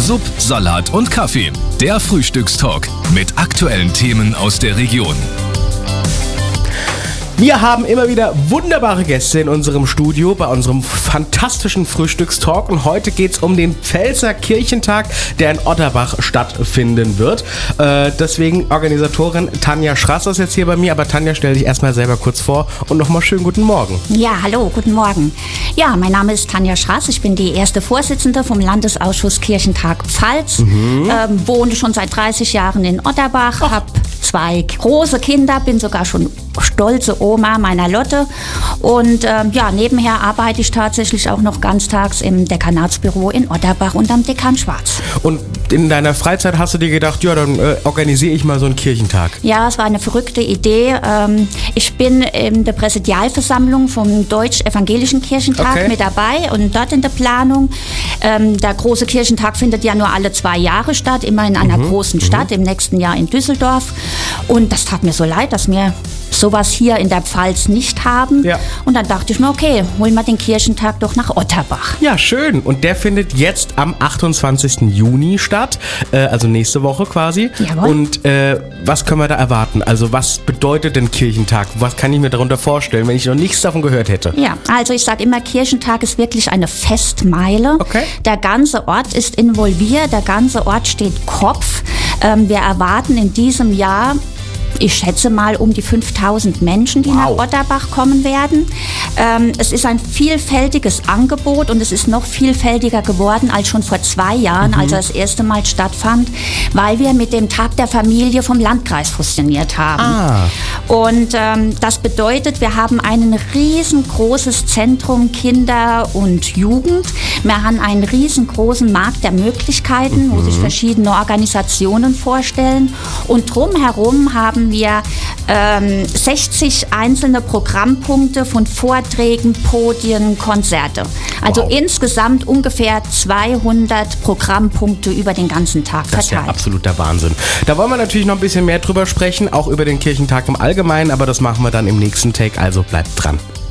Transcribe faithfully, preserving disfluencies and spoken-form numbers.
Sub, Salat und Kaffee. Der Frühstückstalk mit aktuellen Themen aus der Region. Wir haben immer wieder wunderbare Gäste in unserem Studio bei unserem fantastischen Frühstückstalk und heute geht es um den Pfälzer Kirchentag, der in Otterbach stattfinden wird. Äh, deswegen Organisatorin Tanja Schrass ist jetzt hier bei mir, aber Tanja, stell dich erstmal selber kurz vor und nochmal schönen guten Morgen. Ja, hallo, guten Morgen. Ja, mein Name ist Tanja Schrass, ich bin die erste Vorsitzende vom Landesausschuss Kirchentag Pfalz, mhm. ähm, wohne schon seit dreißig Jahren in Otterbach, habe zwei große Kinder, bin sogar schon stolze Oma meiner Lotte und ähm, ja, nebenher arbeite ich tatsächlich auch noch ganztags im Dekanatsbüro in Otterbach und am Dekan Schwarz. Und in deiner Freizeit hast du dir gedacht, ja, dann äh, organisiere ich mal so einen Kirchentag? Ja, es war eine verrückte Idee. Ähm, ich bin in der Präsidialversammlung vom Deutsch-Evangelischen Kirchentag okay. mit dabei und dort in der Planung. Ähm, der große Kirchentag findet ja nur alle zwei Jahre statt, immer in einer mhm. großen Stadt, mhm. im nächsten Jahr in Düsseldorf. Und das tat mir so leid, dass wir sowas hier in der Pfalz nicht haben. Ja. Und dann dachte ich mir, okay, holen wir den Kirchentag doch nach Otterbach. Ja, schön. Und der findet jetzt am achtundzwanzigsten Juni statt, äh, also nächste Woche quasi. Jawohl. Und äh, was können wir da erwarten? Also was bedeutet denn Kirchentag? Was kann ich mir darunter vorstellen, wenn ich noch nichts davon gehört hätte? Ja, also ich sage immer, Kirchentag ist wirklich eine Festmeile. Okay. Der ganze Ort ist involviert, der ganze Ort steht Kopf. Ähm, wir erwarten in diesem Jahr, ich schätze mal um die fünftausend Menschen, die wow. nach Otterbach kommen werden. Ähm, es ist ein vielfältiges Angebot und es ist noch vielfältiger geworden als schon vor zwei Jahren, mhm. als das erste Mal stattfand, weil wir mit dem Tag der Familie vom Landkreis fusioniert haben. Ah. Und ähm, das bedeutet, wir haben ein riesengroßes Zentrum Kinder und Jugend. Wir haben einen riesengroßen Markt der Möglichkeiten, mhm. wo sich verschiedene Organisationen vorstellen. Und drumherum haben wir ähm, sechzig einzelne Programmpunkte von Vorträgen, Podien, Konzerte. Also wow. insgesamt ungefähr zweihundert Programmpunkte über den ganzen Tag verteilt. Das ist ja absoluter Wahnsinn. Da wollen wir natürlich noch ein bisschen mehr drüber sprechen, auch über den Kirchentag im Allgemeinen, aber das machen wir dann im nächsten Take, also bleibt dran.